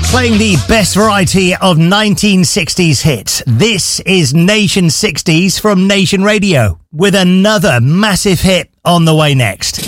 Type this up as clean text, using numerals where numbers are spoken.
Playing the best variety of 1960s hits. This is Nation 60s from Nation Radio, with another massive hit on the way next.